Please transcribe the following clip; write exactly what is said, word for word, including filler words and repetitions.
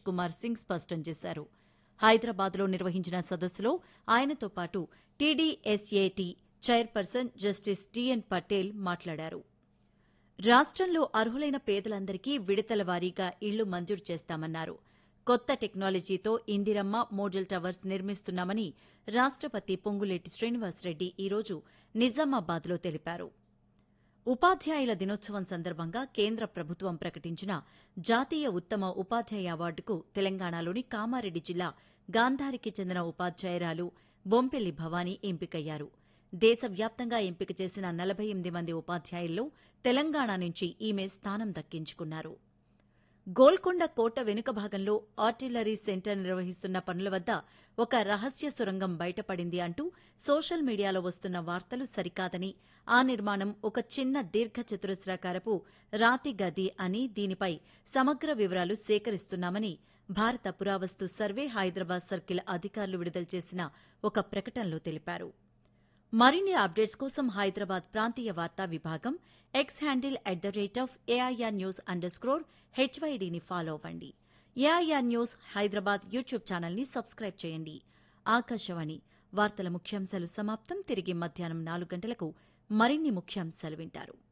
కుమార్ సింగ్ స్పష్టం చేశారు. హైదరాబాద్లో నిర్వహించిన సదస్సులో ఆయనతో పాటు టీడీఎస్ఏటీ చైర్పర్సన్ జస్టిస్ టీఎన్ పటేల్ మాట్లాడారు. రాష్ట్రంలో అర్హులైన పేదలందరికీ విడతల వారీగా ఇళ్లు మంజూరు చేస్తామన్నారు. కొత్త టెక్నాలజీతో ఇందిరమ్మ మోడల్ టవర్స్ నిర్మిస్తున్నామని రాష్ట్రపతి పొంగులేటి శ్రీనివాసరెడ్డి ఈరోజు నిజామాబాద్లో తెలిపారు. ఉపాధ్యాయుల దినోత్సవం సందర్భంగా కేంద్ర ప్రభుత్వం ప్రకటించిన జాతీయ ఉత్తమ ఉపాధ్యాయ అవార్డుకు తెలంగాణలోని కామారెడ్డి జిల్లా గాంధారికి చెందిన ఉపాధ్యాయురాలు బొంపెల్లి భవానీ ఎంపికయ్యారు. దేశవ్యాప్తంగా ఎంపిక చేసిన నలభై ఎనిమిది మంది ఉపాధ్యాయుల్లో తెలంగాణ నుంచి ఈమె స్థానం దక్కించుకున్నారు. గోల్కొండ కోట వెనుక భాగంలో ఆర్టిల్లరీ సెంటర్ నిర్వహిస్తున్న పనుల వద్ద ఒక రహస్య సొరంగం బయటపడింది అంటూ సోషల్ మీడియాలో వస్తున్న వార్తలు సరికాదని, ఆ నిర్మాణం ఒక చిన్న దీర్ఘచతురస్రాకారపు రాతి గది అని, దీనిపై సమగ్ర వివరాలు సేకరిస్తున్నామని భారత పురావస్తు సర్వే హైదరాబాద్ సర్కిల్ అధికారులు విడుదల చేసిన ఒక ప్రకటనలో తెలిపారు. మరిన్ని అప్డేట్స్ కోసం హైదరాబాద్ ప్రాంతీయ వార్తా విభాగం X handle at the rate of AIR news under స్క్రోర్ హెచ్వైడీని follow అవ్వండి. ఏఐఆర్ న్యూస్ హైదరాబాద్ యూట్యూబ్ ఛానల్ని సబ్స్క్రైబ్ చేయండి. ఆకాశవాణి వార్తల ముఖ్యాంశాలు సమాప్తం. తిరిగి మధ్యాహ్నం నాలుగు గంటలకు మరిన్ని ముఖ్యాంశాలు వింటారు.